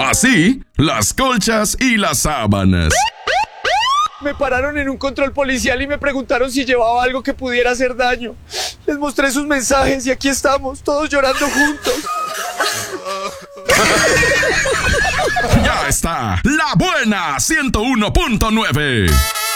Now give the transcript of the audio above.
Así, las colchas y las sábanas. Me pararon en un control policial y me preguntaron si llevaba algo que pudiera hacer daño. Les mostré sus mensajes y aquí estamos, todos llorando juntos. Ya está, La Buena 101.9.